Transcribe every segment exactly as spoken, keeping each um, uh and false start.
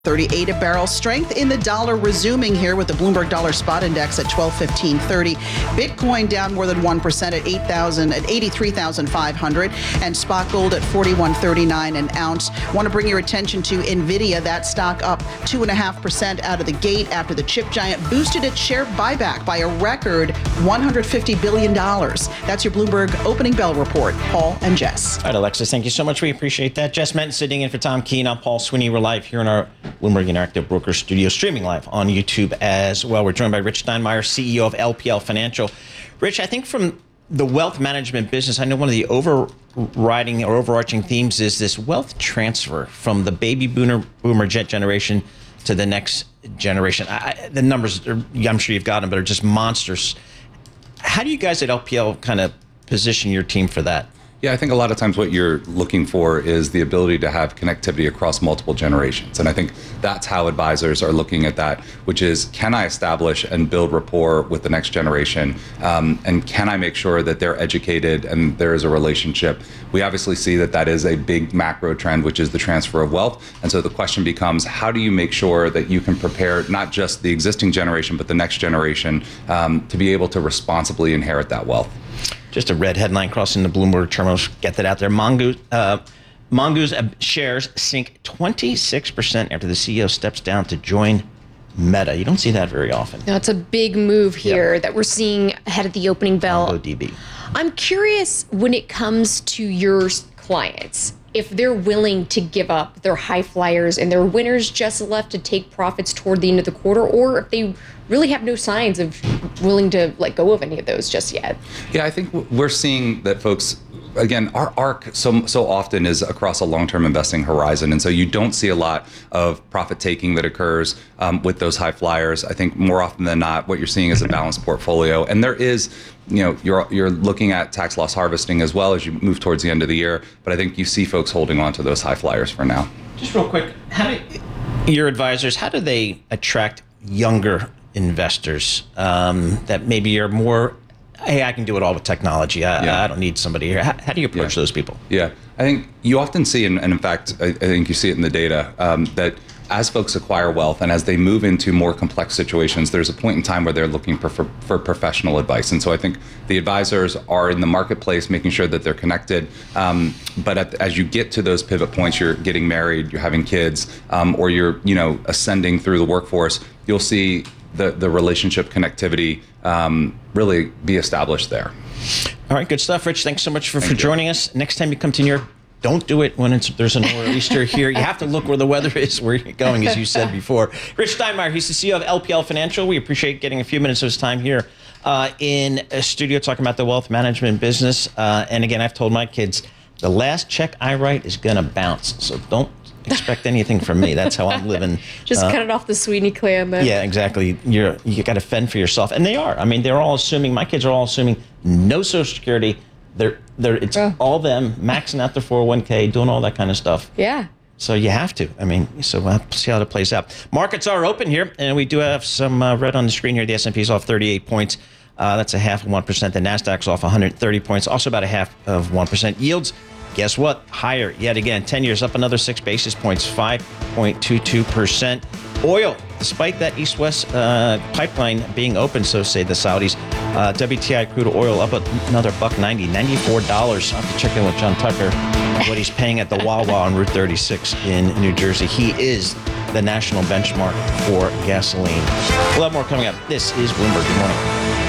thirty-eight a barrel. Strength in the dollar resuming here with the Bloomberg Dollar Spot Index at twelve fifteen thirty. Bitcoin down more than one percent at eight thousand at eighty-three thousand five hundred, and spot gold at forty-one thirty-nine an ounce. Want to bring your attention to Nvidia. That stock up two point five percent out of the gate after the chip giant boosted its share buyback by a record one hundred fifty billion dollars. That's your Bloomberg opening bell report. Paul and Jess. All right, Alexis, thank you so much. We appreciate that. Jess Menton sitting in for Tom Keene. I'm Paul Sweeney. We're live here in our Bloomberg Interactive Brokers studio, streaming live on YouTube as well. We're joined by Rich Steinmeier, C E O of L P L Financial. Rich, I think from the wealth management business, I know one of the overriding or overarching themes is this wealth transfer from the baby boomer, boomer jet generation to the next generation. I, the numbers, are, I'm sure you've got them, but are just monsters. How do you guys at L P L kind of position your team for that? Yeah, I think a lot of times what you're looking for is the ability to have connectivity across multiple generations. And I think that's how advisors are looking at that, which is, can I establish and build rapport with the next generation? Um, and can I make sure that they're educated and there is a relationship? We obviously see that that is a big macro trend, which is the transfer of wealth. And so the question becomes, how do you make sure that you can prepare not just the existing generation, but the next generation um, to be able to responsibly inherit that wealth? Just a red headline crossing the Bloomberg terminals. Get that out there. Mongoose, uh, Mongoose shares sink twenty-six percent after the C E O steps down to join Meta. You don't see that very often. No, it's a big move here Yep. that we're seeing ahead of the opening bell. MongoDB. I'm curious when it comes to your clients, if they're willing to give up their high flyers and their winners just left to take profits toward the end of the quarter, or if they really have no signs of willing to let go of any of those just yet. Yeah, I think we're seeing that folks, again, our arc so so often is across a long-term investing horizon. And so you don't see a lot of profit taking that occurs um, with those high flyers. I think more often than not, what you're seeing is a balanced portfolio. And there is, you know, you're you're looking at tax loss harvesting as well as you move towards the end of the year. But I think you see folks holding on to those high flyers for now. Just real quick, how do your advisors, how do they attract younger investors um, that maybe are more, hey, I can do it all with technology. I, Yeah. I don't need somebody here. How, how do you approach Yeah. those people? Yeah, I think you often see, and, and in fact, I, I think you see it in the data, um, that as folks acquire wealth and as they move into more complex situations, there's a point in time where they're looking for, for, for professional advice. And so I think the advisors are in the marketplace making sure that they're connected. Um, but at, as you get to those pivot points, you're getting married, you're having kids, um, or you're you know ascending through the workforce, you'll see the, the relationship connectivity um, really be established there. All right, good stuff, Rich. Thanks so much for, Thank for you. joining us. Next time you come to New York, don't do it when it's there's a nor'easter here. You have to look where the weather is, where you're going, as you said before. Rich Steinmeier, he's the C E O of L P L Financial. We appreciate getting a few minutes of his time here uh, in a studio talking about the wealth management business. Uh, and again, I've told my kids, the last check I write is going to bounce. So don't expect anything from me. That's how I'm living. Just uh, cut it off the Sweeney clan then. Yeah, exactly. You're you got to fend for yourself, and they are. I mean, they're all assuming. My kids are all assuming no Social Security. They're they're it's Oh. all them maxing out their four oh one k, doing all that kind of stuff. Yeah. So you have to. I mean, so we'll have to see how that plays out. Markets are open here, and we do have some uh, red on the screen here. The S and P is off thirty-eight points. Uh, that's a half of one percent. The Nasdaq's off one hundred thirty points, also about a half of one percent. Yields, guess what? Higher yet again. ten years up another six basis points, five point two two percent. Oil, despite that East-West uh, pipeline being open, so say the Saudis, uh, W T I crude oil up another buck ninety, ninety-four dollars. I'll have to check in with John Tucker what he's paying at the Wawa on Route thirty-six in New Jersey. He is the national benchmark for gasoline. We'll have more coming up. This is Bloomberg. Good morning.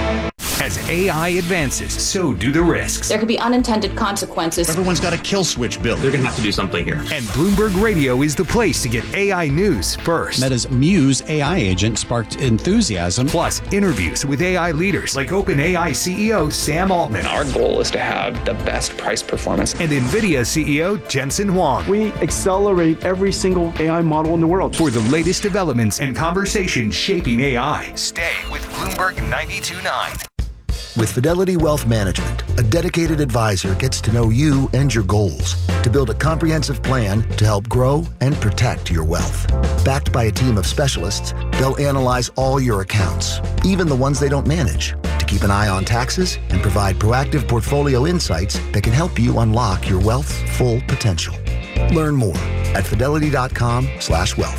As A I advances, so do the risks. There could be unintended consequences. Everyone's got a kill switch built. They're going to have to do something here. And Bloomberg Radio is the place to get A I news first. Meta's Muse A I agent sparked enthusiasm. Plus, interviews with A I leaders like OpenAI C E O Sam Altman. Our goal is to have the best price performance. And NVIDIA C E O Jensen Huang. We accelerate every single A I model in the world. For the latest developments and conversations shaping A I. Stay with Bloomberg ninety-two point nine. With Fidelity Wealth Management, a dedicated advisor gets to know you and your goals to build a comprehensive plan to help grow and protect your wealth. Backed by a team of specialists, they'll analyze all your accounts, even the ones they don't manage, to keep an eye on taxes and provide proactive portfolio insights that can help you unlock your wealth's full potential. Learn more at fidelity dot com slash wealth.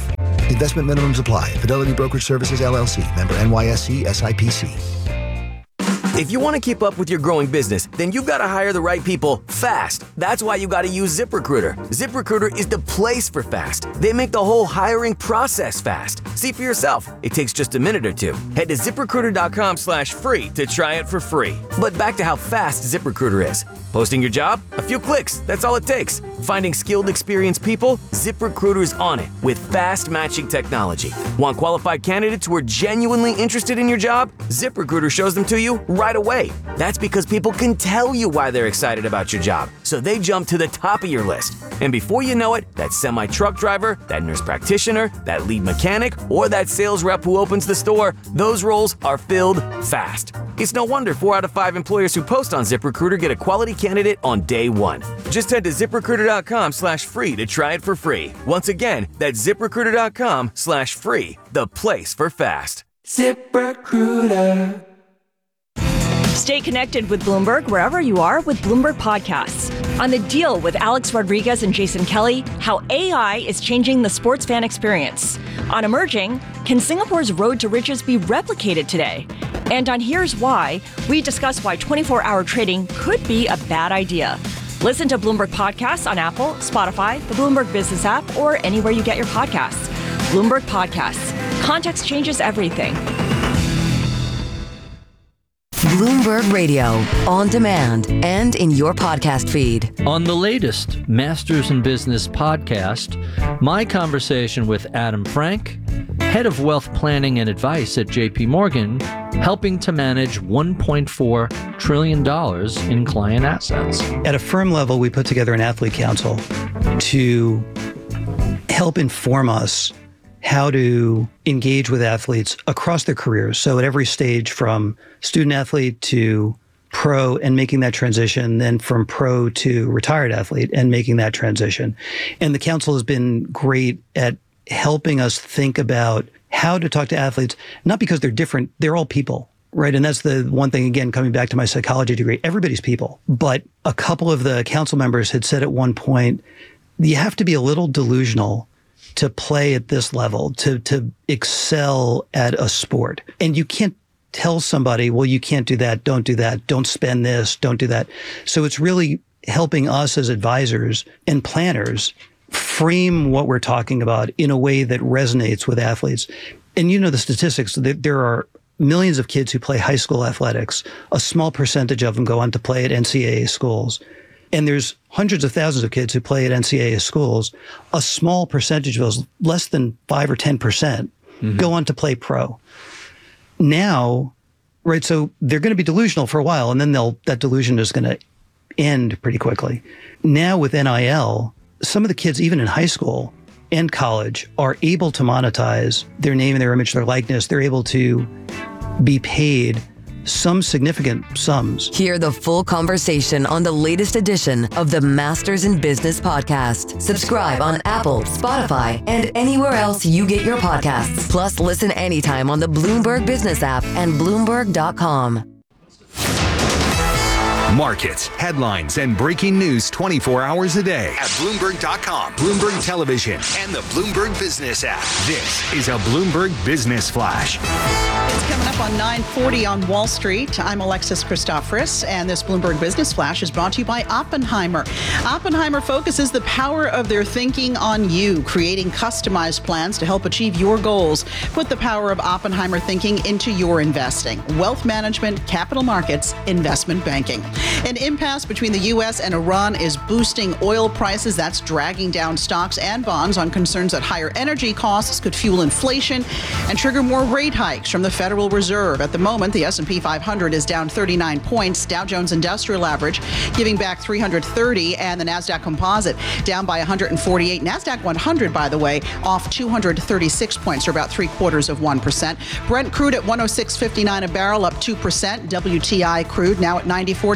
Investment minimums apply. Fidelity Brokerage Services, L L C. Member N Y S E S I P C. If you want to keep up with your growing business, then you've got to hire the right people fast. That's why you got to use ZipRecruiter. ZipRecruiter is the place for fast. They make the whole hiring process fast. See for yourself. It takes just a minute or two. Head to ZipRecruiter.com slash free to try it for free. But back to how fast ZipRecruiter is. Posting your job? A few clicks. That's all it takes. Finding skilled, experienced people? ZipRecruiter's on it with fast matching technology. Want qualified candidates who are genuinely interested in your job? ZipRecruiter shows them to you right away. That's because people can tell you why they're excited about your job, so they jump to the top of your list. And before you know it, that semi-truck driver, that nurse practitioner, that lead mechanic, or that sales rep who opens the store, those roles are filled fast. It's no wonder four out of five employers who post on ZipRecruiter get a quality candidate on day one. Just head to ZipRecruiter.com slash free to try it for free. Once again, that's ZipRecruiter.com slash free, the place for fast. ZipRecruiter. Stay connected with Bloomberg wherever you are with Bloomberg Podcasts. On The Deal with Alex Rodriguez and Jason Kelly, how A I is changing the sports fan experience. On Emerging, can Singapore's road to riches be replicated today? And on Here's Why, we discuss why twenty-four hour trading could be a bad idea. Listen to Bloomberg Podcasts on Apple, Spotify, the Bloomberg Business app, or anywhere you get your podcasts. Bloomberg Podcasts. Context changes everything. Bloomberg Radio, on demand and in your podcast feed. On the latest Masters in Business podcast, my conversation with Adam Frank, head of wealth planning and advice at J P Morgan, helping to manage one point four trillion dollars in client assets. At a firm level, we put together an athlete council to help inform us how to engage with athletes across their careers. So at every stage, from student athlete to pro and making that transition, then from pro to retired athlete and making that transition. And the council has been great at helping us think about how to talk to athletes, not because they're different, they're all people, right? And that's the one thing, again, coming back to my psychology degree, everybody's people. But a couple of the council members had said at one point, you have to be a little delusional to play at this level, to to excel at a sport. And you can't tell somebody, well, you can't do that, don't do that, don't spend this, don't do that. So it's really helping us as advisors and planners frame what we're talking about in a way that resonates with athletes. And you know the statistics, there are millions of kids who play high school athletics. A small percentage of them go on to play at N C double A schools. And there's hundreds of thousands of kids who play at N C double A schools. A small percentage of those, less than five or ten percent, mm-hmm. go on to play pro. Now, right, so they're going to be delusional for a while, and then they'll that delusion is going to end pretty quickly. Now with N I L, some of the kids, even in high school and college, are able to monetize their name and their image, their likeness. They're able to be paid some significant sums. Hear the full conversation on the latest edition of the Masters in Business podcast. Subscribe on Apple, Spotify, and anywhere else you get your podcasts. Plus, listen anytime on the Bloomberg Business app and Bloomberg dot com. Markets, headlines, and breaking news twenty-four hours a day at Bloomberg dot com, Bloomberg Television, and the Bloomberg Business app. This is a Bloomberg Business Flash. It's coming up on nine forty on Wall Street. I'm Alexis Christoforous, and this Bloomberg Business Flash is brought to you by Oppenheimer. Oppenheimer focuses the power of their thinking on you, creating customized plans to help achieve your goals. Put the power of Oppenheimer thinking into your investing. Wealth management, capital markets, investment banking. An impasse between the U S and Iran is boosting oil prices. That's dragging down stocks and bonds on concerns that higher energy costs could fuel inflation and trigger more rate hikes from the Federal Reserve. At the moment, the S and P five hundred is down thirty-nine points. Dow Jones Industrial Average giving back three hundred thirty, and the NASDAQ Composite down by one hundred forty-eight. NASDAQ one hundred, by the way, off two hundred thirty-six points, or about three quarters of one percent. Brent crude at one oh six fifty-nine a barrel, up two percent. W T I crude now at ninety-four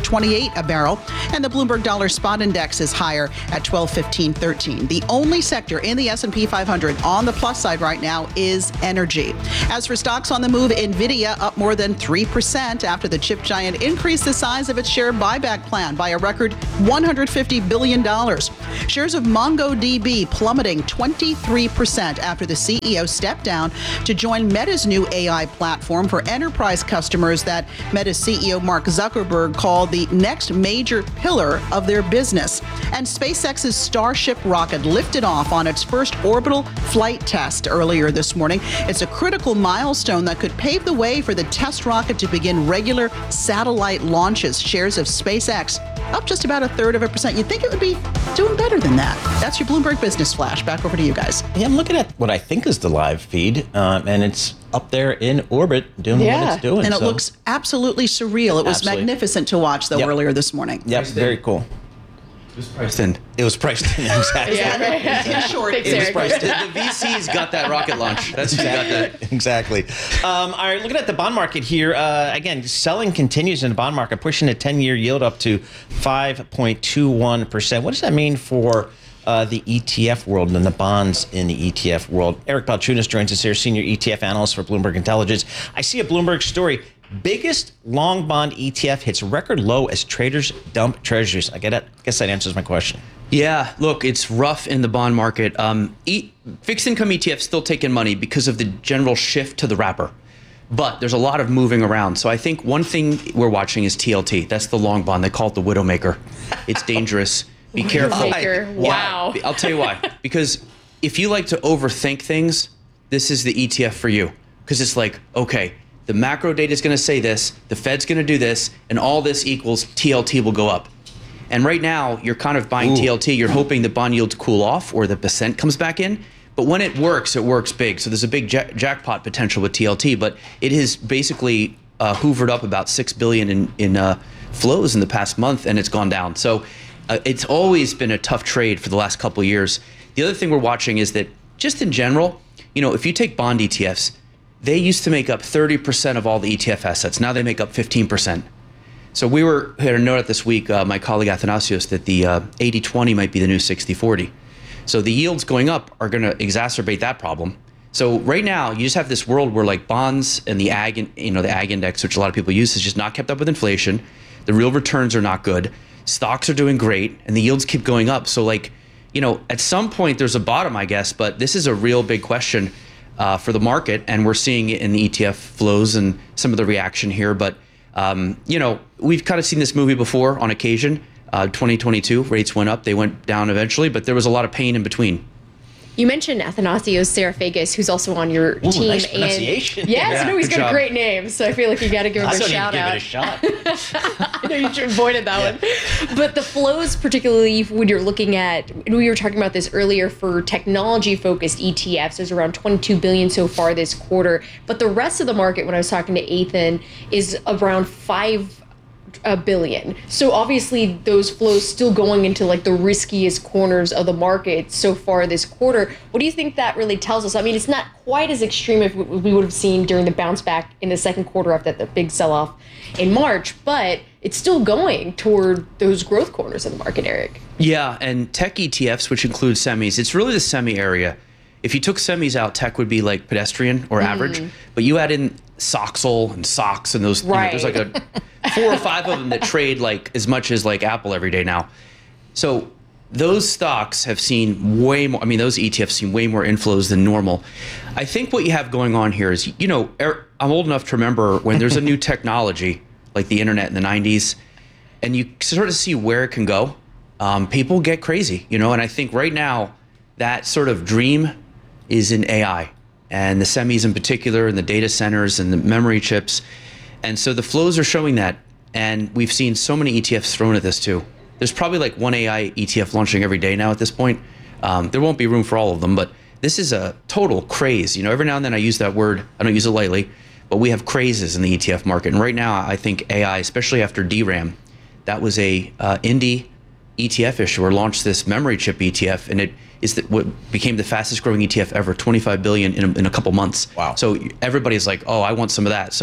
twenty-eight a barrel, and the Bloomberg Dollar Spot Index is higher at twelve fifteen thirteen. The only sector in the S and P five hundred on the plus side right now is energy. As for stocks on the move, Nvidia up more than three percent after the chip giant increased the size of its share buyback plan by a record one hundred fifty billion dollars. Shares of MongoDB plummeting twenty-three percent after the C E O stepped down to join Meta's new A I platform for enterprise customers that Meta's C E O Mark Zuckerberg called the next major pillar of their business. And SpaceX's Starship rocket lifted off on its first orbital flight test earlier this morning. It's a critical milestone that could pave the way for the test rocket to begin regular satellite launches. Shares of SpaceX up just about a third of a percent. You'd think it would be doing better than that. That's your Bloomberg Business Flash. Back over to you guys. Yeah, I'm looking at what I think is the live feed, um, and it's up there in orbit doing yeah. what it's doing. And it so. looks absolutely surreal. It was Absolutely. magnificent to watch, though, Yep. earlier this morning. Yep, very cool. It was priced in. It was priced in, exactly. Yeah, right. In short, it was priced in. The V Cs got that rocket launch. That's who got that. Exactly. Um, all right, looking at the bond market here. Uh, again, selling continues in the bond market, pushing the ten-year yield up to five point two one percent. What does that mean for uh, the E T F world and the bonds in the E T F world? Eric Balchunas joins us here, senior E T F analyst for Bloomberg Intelligence. I see a Bloomberg story. Biggest long bond E T F hits record low as traders dump treasuries. I get it. I guess that answers my question. Yeah, look, it's rough in the bond market. Um, e- fixed income E T Fs still taking money because of the general shift to the wrapper. But there's a lot of moving around. So I think one thing we're watching is T L T. That's the long bond. They call it the Widowmaker. It's dangerous. Be careful. Widowmaker. Wow. Yeah, I'll tell you why. Because if you like to overthink things, this is the E T F for you. Because it's like, okay, the macro data is going to say this, the Fed's going to do this, and all this equals T L T will go up. And right now, you're kind of buying Ooh. T L T. You're hoping the bond yields cool off or the percent comes back in. But when it works, it works big. So there's a big ja- jackpot potential with T L T. But it has basically uh, hoovered up about six billion dollars in, in uh, flows in the past month, and it's gone down. So uh, it's always been a tough trade for the last couple of years. The other thing we're watching is that just in general, you know, if you take bond E T Fs, they used to make up thirty percent of all the E T F assets. Now they make up fifteen percent. So we were had a note out this week, uh, my colleague Athanasios, that the uh, eighty twenty might be the new sixty forty. So the yields going up are going to exacerbate that problem. So right now, you just have this world where like bonds and the ag, you know, the ag index, which a lot of people use, has just not kept up with inflation. The real returns are not good. Stocks are doing great, and the yields keep going up. So like, you know, at some point there's a bottom, I guess, but this is a real big question uh, for the market, and we're seeing it in the E T F flows and some of the reaction here. But Um, you know, we've kind of seen this movie before on occasion. Uh, twenty twenty-two, rates went up, they went down eventually, but there was a lot of pain in between. You mentioned Athanasios Serafakis, who's also on your Ooh, team. nice pronunciation. And yes, Yeah, no, he's good got job. a great name, so I feel like you got to give him I a don't shout even out. give it a shot. I know you avoided that one. But the flows, particularly when you're looking at, and we were talking about this earlier for technology-focused E T Fs, there's around twenty-two billion dollars so far this quarter. But the rest of the market, when I was talking to Ethan, is around five a billion. So obviously those flows still going into like the riskiest corners of the market so far this quarter. What do you think that really tells us? I mean, it's not quite as extreme as we would have seen during the bounce back in the second quarter after the big sell-off in March, but it's still going toward those growth corners of the market, Eric. Yeah, and tech E T Fs, which include semis, it's really the semi area. If you took semis out, tech would be like pedestrian or average, but you add in Soxel and Sox and those, Right. you know, there's like a four or five of them that trade like as much as like Apple every day now. So those stocks have seen way more, I mean, those E T Fs seen way more inflows than normal. I think what you have going on here is, you know, er, I'm old enough to remember when there's a new technology like the internet in the nineties, and you sort of see where it can go. Um, people get crazy, you know, and I think right now that sort of dream is in A I and the semis in particular and the data centers and the memory chips. And so the flows are showing that. And we've seen so many E T Fs thrown at this too. There's probably like one A I E T F launching every day now at this point. Um, there won't be room for all of them, but this is a total craze. You know, every now and then I use that word, I don't use it lightly, but we have crazes in the E T F market. And right now I think A I, especially after D RAM, that was a uh, indie E T F issuer launched this memory chip E T F, and it is the, what became the fastest growing E T F ever, twenty-five billion in a, in a couple months. Wow. So everybody's like, oh, I want some of that. So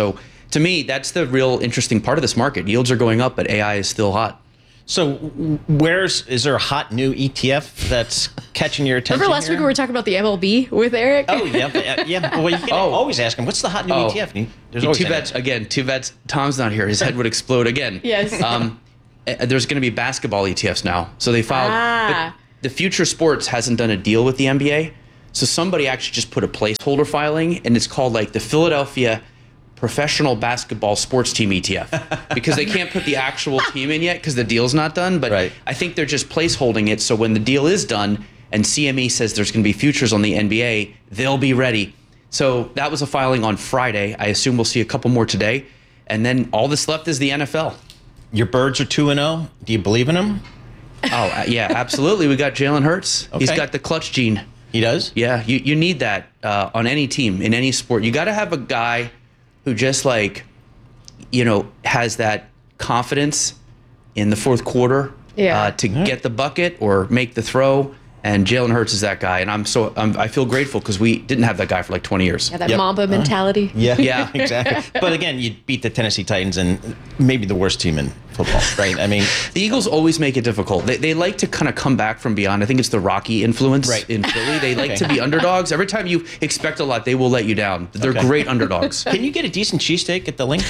to me, that's the real interesting part of this market. Yields are going up, but A I is still hot. So where's, is there a hot new E T F that's catching your attention? Remember last here? week we were talking about the M L B with Eric? Oh, yeah. yeah. Well, you can Oh. always ask him, what's the hot new Oh. E T F? And he- There's always too an bad, answer. again, too bad Tom's not here. His head would explode again. Yes. Um, uh, there's going to be basketball E T Fs now. So they filed. Ah. But the Future Sports hasn't done a deal with the N B A. So somebody actually just put a placeholder filing, and it's called like the Philadelphia Professional Basketball Sports Team E T F, because they can't put the actual team in yet because the deal's not done. But Right. I think they're just placeholding it, so when the deal is done and C M E says there's going to be futures on the N B A, they'll be ready. So that was a filing on Friday. I assume we'll see a couple more today, and then all that's left is the N F L. Your birds are two and oh. Do you believe in them? Oh uh, yeah, absolutely. We got Jalen Hurts. He's Okay. got the clutch gene. He does? Yeah, you, you need that uh, on any team, in any sport. You got to have a guy who just like, you know, has that confidence in the fourth quarter Yeah. uh, to get the bucket or make the throw. And Jalen Hurts is that guy. And I'm so I'm, I feel grateful because we didn't have that guy for like twenty years. Yeah, that Yep. Mamba mentality. Yeah, Yeah. exactly. But again, you beat the Tennessee Titans and maybe the worst team in football, right? I mean, The Eagles always make it difficult. They, they like to kind of come back from beyond. I think it's the Rocky influence Right. in Philly. They like Okay. to be underdogs. Every time you expect a lot, they will let you down. They're Okay. great underdogs. can you get a decent cheesesteak at the Link?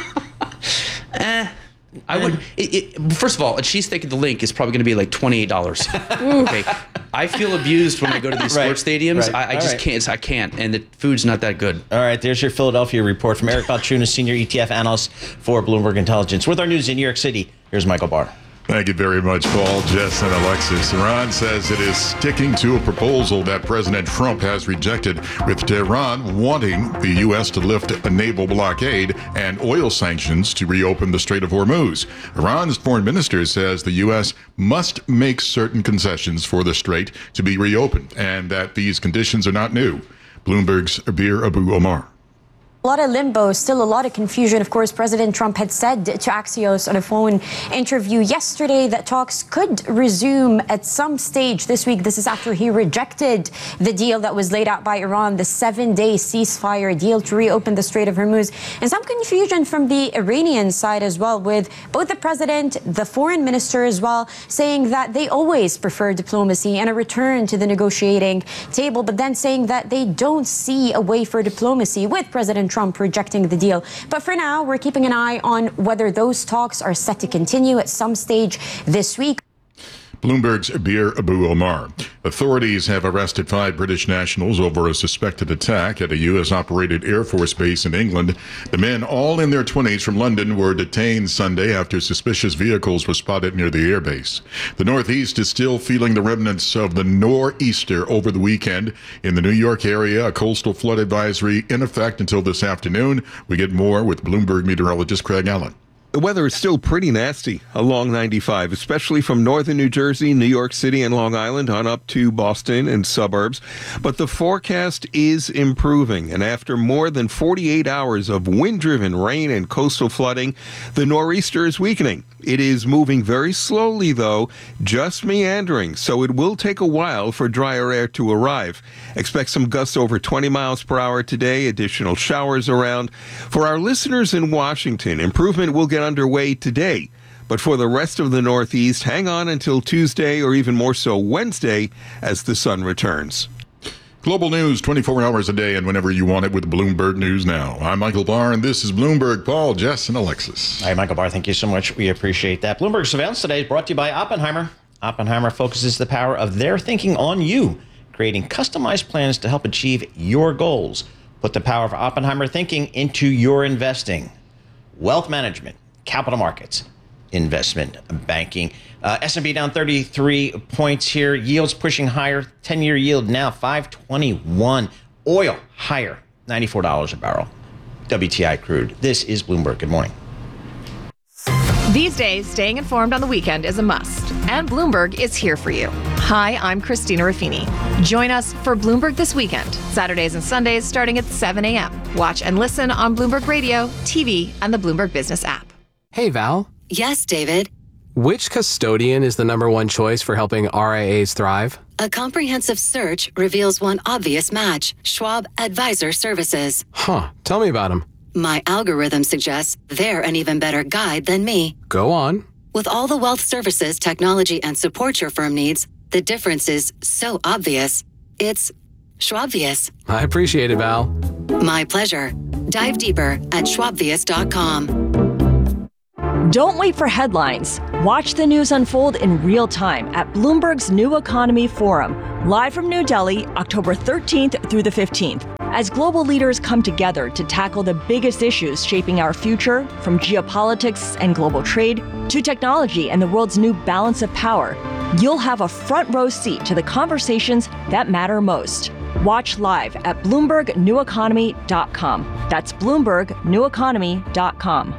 Eh, I would. It, it, first of all, a cheesesteak at the Link is probably going to be like twenty-eight dollars. Okay, I feel abused when I go to these Right, sports stadiums. right. I, I All just right. can't. I can't, and the food's not that good. All right, there's your Philadelphia report from Eric Balchunas, senior E T F analyst for Bloomberg Intelligence. With our news in New York City, here's Michael Barr. Thank you very much, Paul, Jess, and Alexis. Iran says it is sticking to a proposal that President Trump has rejected, with Tehran wanting the U S to lift a naval blockade and oil sanctions to reopen the Strait of Hormuz. Iran's foreign minister says the U S must make certain concessions for the strait to be reopened, and that these conditions are not new. Bloomberg's Abir Abu Omar. A lot of limbo, still a lot of confusion. Of course, President Trump had said to Axios on a phone interview yesterday that talks could resume at some stage this week. This is after he rejected the deal that was laid out by Iran, the seven-day ceasefire deal to reopen the Strait of Hormuz. And some confusion from the Iranian side as well, with both the president, the foreign minister as well, saying that they always prefer diplomacy and a return to the negotiating table, but then saying that they don't see a way for diplomacy with President Trump Trump rejecting the deal. But for now, we're keeping an eye on whether those talks are set to continue at some stage this week. Bloomberg's Abir Abu Omar. Authorities have arrested five British nationals over a suspected attack at a U S-operated Air Force base in England. The men, all in their twenties from London, were detained Sunday after suspicious vehicles were spotted near the airbase. The Northeast is still feeling the remnants of the nor'easter over the weekend. In the New York area, a coastal flood advisory in effect until this afternoon. We get more with Bloomberg meteorologist Craig Allen. The weather is still pretty nasty along ninety-five, especially from northern New Jersey, New York City, and Long Island on up to Boston and suburbs. But the forecast is improving, and after more than forty-eight hours of wind-driven rain and coastal flooding, the nor'easter is weakening. It is moving very slowly, though, just meandering, so it will take a while for drier air to arrive. Expect some gusts over twenty miles per hour today, additional showers around. For our listeners in Washington, improvement will get underway today. But for the rest of the Northeast, hang on until Tuesday or even more so Wednesday as the sun returns. Global news twenty-four hours a day and whenever you want it with Bloomberg News Now. I'm Michael Barr, and this is Bloomberg. Paul, Jess, and Alexis. All right, Michael Barr, thank you so much. We appreciate that. Bloomberg Surveillance today is brought to you by Oppenheimer. Oppenheimer focuses the power of their thinking on you, creating customized plans to help achieve your goals. Put the power of Oppenheimer thinking into your investing. Wealth management, capital markets, investment banking. Uh, S and P down thirty-three points here. Yields pushing higher. ten-year yield now five twenty-one. Oil higher, ninety-four dollars a barrel. W T I crude. This is Bloomberg. Good morning. These days, staying informed on the weekend is a must, and Bloomberg is here for you. Hi, I'm Christina Raffini. Join us for Bloomberg This Weekend, Saturdays and Sundays starting at seven a.m. Watch and listen on Bloomberg Radio, T V, and the Bloomberg Business app. Hey, Val. Yes, David. Which custodian is the number one choice for helping R I As thrive? A comprehensive search reveals one obvious match: Schwab Advisor Services. Huh. Tell me about them. My algorithm suggests they're an even better guide than me. Go on. With all the wealth services, technology, and support your firm needs, the difference is so obvious. It's Schwabvious. I appreciate it, Val. My pleasure. Dive deeper at schwabvious dot com. Don't wait for headlines. Watch the news unfold in real time at Bloomberg's New Economy Forum, live from New Delhi, October thirteenth through the fifteenth. As global leaders come together to tackle the biggest issues shaping our future, from geopolitics and global trade to technology and the world's new balance of power, you'll have a front row seat to the conversations that matter most. Watch live at bloomberg new economy dot com. That's bloomberg new economy dot com.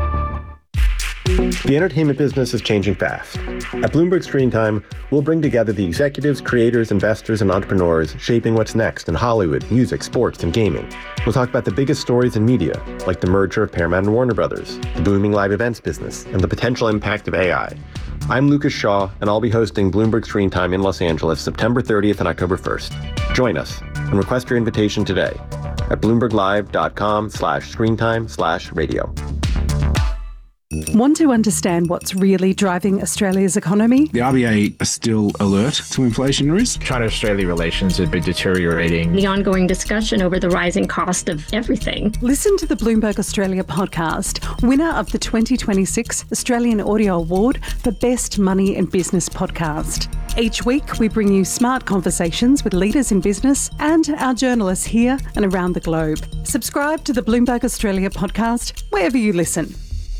The entertainment business is changing fast. At Bloomberg Screen Time, we'll bring together the executives, creators, investors, and entrepreneurs shaping what's next in Hollywood, music, sports, and gaming. We'll talk about the biggest stories in media, like the merger of Paramount and Warner Brothers, the booming live events business, and the potential impact of A I. I'm Lucas Shaw, and I'll be hosting Bloomberg Screen Time in Los Angeles September thirtieth and October first. Join us and request your invitation today at bloomberglive.com slash screentime slash radio. Want to understand what's really driving Australia's economy? The R B A are still alert to inflation risk. China-Australia relations have been deteriorating. The ongoing discussion over the rising cost of everything. Listen to the Bloomberg Australia podcast, winner of the twenty twenty-six Australian Audio Award for Best Money and Business Podcast. Each week, we bring you smart conversations with leaders in business and our journalists here and around the globe. Subscribe to the Bloomberg Australia podcast wherever you listen.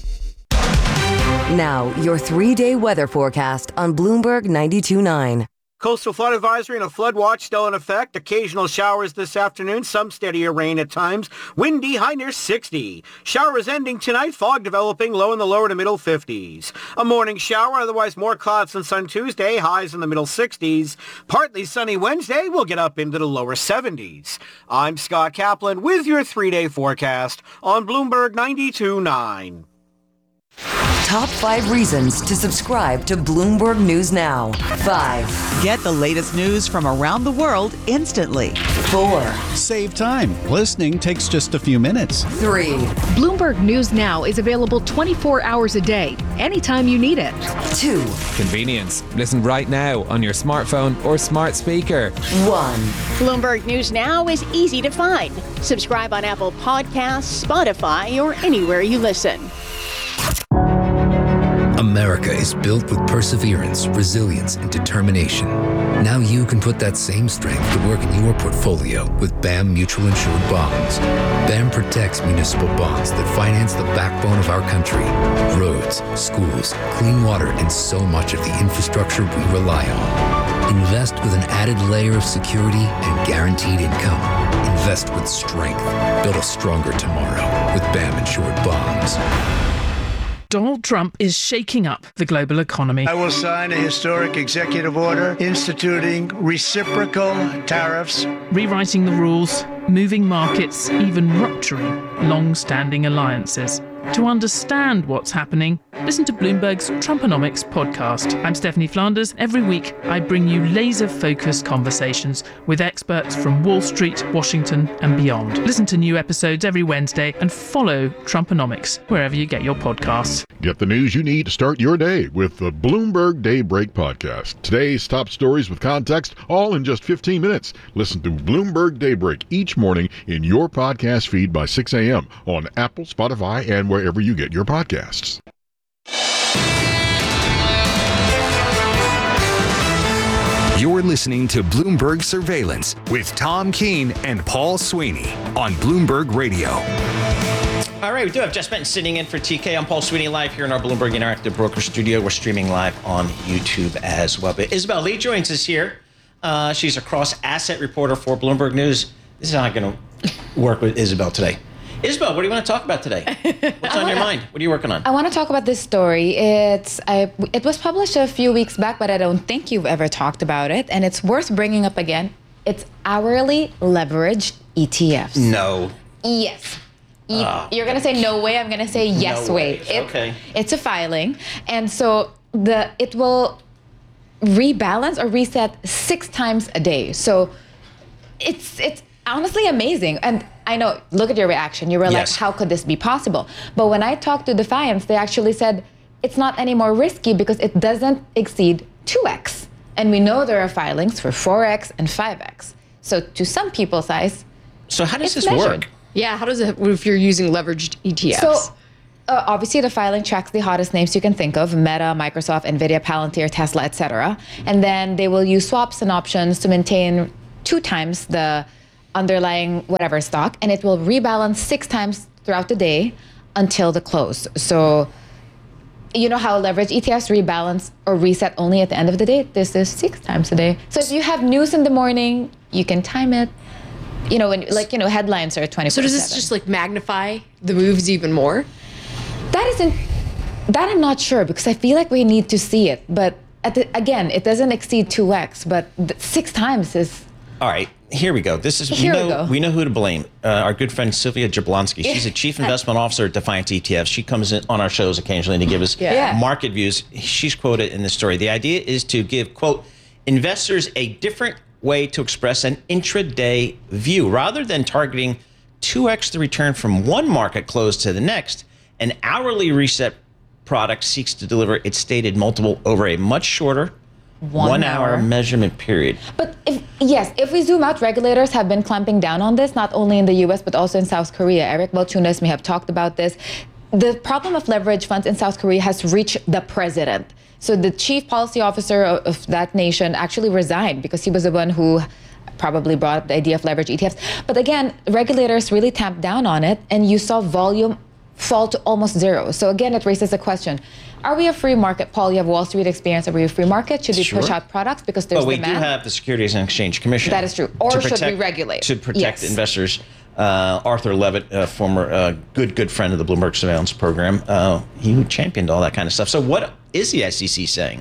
Now, your three-day weather forecast on Bloomberg ninety-two point nine. Coastal flood advisory and a flood watch still in effect. Occasional showers this afternoon, some steadier rain at times. Windy, high near sixty. Showers ending tonight, fog developing, low in the lower to middle fifties. A morning shower, otherwise more clouds than sun Tuesday, highs in the middle sixties. Partly sunny Wednesday, we'll get up into the lower seventies. I'm Scott Kaplan with your three-day forecast on Bloomberg ninety-two point nine. Top five reasons to subscribe to Bloomberg News Now. Five. Get the latest news from around the world instantly. Four. Save time. Listening takes just a few minutes. Three. Bloomberg News Now is available twenty-four hours a day, anytime you need it. Two. Convenience. Listen right now on your smartphone or smart speaker. One. Bloomberg News Now is easy to find. Subscribe on Apple Podcasts, Spotify, or anywhere you listen. America is built with perseverance, resilience, and determination. Now you can put that same strength to work in your portfolio with B A M Mutual Insured Bonds. B A M protects municipal bonds that finance the backbone of our country. Roads, schools, clean water, and so much of the infrastructure we rely on. Invest with an added layer of security and guaranteed income. Invest with strength. Build a stronger tomorrow with B A M Insured Bonds. Donald Trump is shaking up the global economy. I will sign a historic executive order instituting reciprocal tariffs, rewriting the rules, moving markets, even rupturing long-standing alliances. To understand what's happening, listen to Bloomberg's Trumponomics podcast. I'm Stephanie Flanders. Every week, I bring you laser-focused conversations with experts from Wall Street, Washington, and beyond. Listen to new episodes every Wednesday and follow Trumponomics wherever you get your podcasts. Get the news you need to start your day with the Bloomberg Daybreak podcast. Today's top stories with context, all in just fifteen minutes. Listen to Bloomberg Daybreak each morning in your podcast feed by six a.m. on Apple, Spotify, and wherever you get your podcasts. You're listening to Bloomberg Surveillance with Tom Keene and Paul Sweeney on Bloomberg Radio. All right, we do have Jess Benton sitting in for T K. I'm Paul Sweeney, live here in our Bloomberg Interactive Broker Studio. We're streaming live on YouTube as well. But Isabel Lee joins us here. Uh, she's a cross-asset reporter for Bloomberg News. This is how I'm going to work with Isabel today. Isabel, what do you want to talk about today? What's on your mind? What are you working on? I want to talk about this story. It's I, it was published a few weeks back, but I don't think you've ever talked about it, and it's worth bringing up again. It's hourly leveraged E T Fs. No. Yes. E- uh, You're going to say no way. I'm going to say yes no way. way. It, okay. It's a filing, and so the it will rebalance or reset six times a day. So it's it's honestly amazing. And I know, look at your reaction. You were Yes. like, how could this be possible? But when I talked to Defiance, they actually said it's not any more risky because it doesn't exceed two x. And we know there are filings for four x and five x. So to some people's eyes, So how does it's this measured. work? Yeah, how does it, if you're using leveraged E T Fs? So uh, obviously the filing tracks the hottest names you can think of, Meta, Microsoft, Nvidia, Palantir, Tesla, et cetera. And then they will use swaps and options to maintain two times the underlying whatever stock, and it will rebalance six times throughout the day until the close. So you know how leverage E T Fs rebalance or reset only at the end of the day? This is six times a day. So if you have news in the morning, you can time it. You know, when, like, you know, headlines are twenty-four seven. So does this just like magnify the moves even more? That isn't, that I'm not sure because I feel like we need to see it. But at the, again, it doesn't exceed two x, but th- six times is... All right, here we go. This is Here we we know go. we know who to blame. Uh, our good friend Sylvia Jablonski. She's a chief investment officer at Defiance E T Fs. She comes in on our shows occasionally to give us Yeah. Yeah. market views. She's quoted in this story. The idea is to give, quote, investors a different way to express an intraday view rather than targeting two x the return from one market close to the next. An hourly reset product seeks to deliver its stated multiple over a much shorter One one hour hour. measurement period. But if, yes, if we zoom out, regulators have been clamping down on this, not only in the U S, but also in South Korea. Eric Balchunas may have talked about this. The problem of leverage funds in South Korea has reached the president. So the chief policy officer of, of that nation actually resigned because he was the one who probably brought up the idea of leverage E T Fs. But again, regulators really tamped down on it, and you saw volume fall to almost zero. So again, it raises the question, are we a free market? Paul, you have Wall Street experience. Are we a free market? Should we Sure. push out products because there's But we demand? do have the Securities and Exchange Commission. That is true. Or to should we protect- regulate? To protect Yes. investors. Uh, Arthur Levitt, a former uh, good, good friend of the Bloomberg surveillance program, uh, he championed all that kind of stuff. So what is the S E C saying?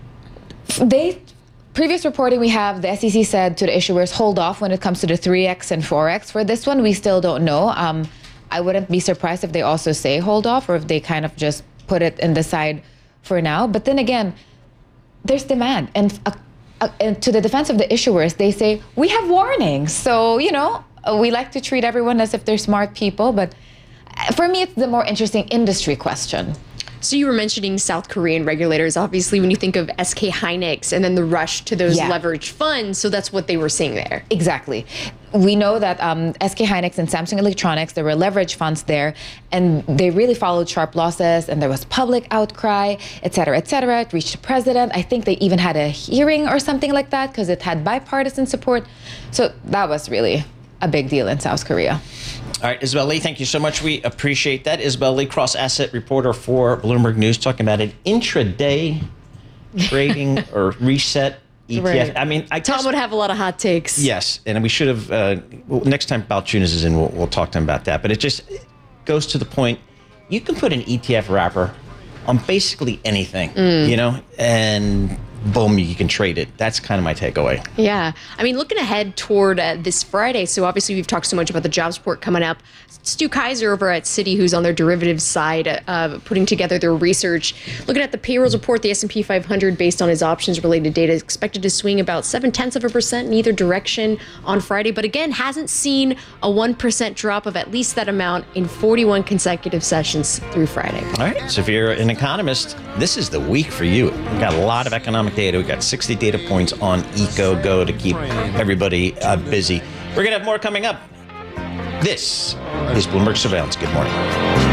They previous reporting we have, the S E C said to the issuers, hold off when it comes to the three x and four x. For this one, we still don't know. Um, I wouldn't be surprised if they also say hold off or if they kind of just put it in the side for now. But then again, there's demand. And, uh, uh, and to the defense of the issuers, they say, we have warnings. So, you know, uh, we like to treat everyone as if they're smart people. But uh, for me, it's the more interesting industry question. So you were mentioning South Korean regulators. Obviously, when you think of S K Hynix and then the rush to those Yeah. leveraged funds, so that's what they were seeing there. Exactly. We know that um, S K Hynix and Samsung Electronics, there were leverage funds there, and they really followed sharp losses, and there was public outcry, et cetera, et cetera. It reached the president. I think they even had a hearing or something like that because it had bipartisan support. So that was really a big deal in South Korea. All right, Isabel Lee, thank you so much. We appreciate that. Isabel Lee, cross-asset reporter for Bloomberg News, talking about an intraday trading or reset E T F. Right. I mean, I Tom guess, would have a lot of hot takes. yes, and we should have, uh, well, next time Balchunas is in, we'll, we'll talk to him about that. But it just goes to the point, you can put an E T F wrapper on basically anything, Mm. you know, and boom, you can trade it. That's kind of my takeaway. Yeah. I mean, looking ahead toward uh, this Friday, so obviously we've talked so much about the jobs report coming up. Stu Kaiser over at Citi, who's on their derivatives side, uh, putting together their research. Looking at the payrolls report, the S and P five hundred, based on his options-related data, is expected to swing about seven-tenths of a percent in either direction on Friday, but again, hasn't seen a one percent drop of at least that amount in forty-one consecutive sessions through Friday. All right, so if you're an economist, this is the week for you. We've got a lot of economic data. We've got sixty data points on EcoGo to keep everybody uh, busy. We're going to have more coming up. This is Bloomberg Surveillance. Good morning.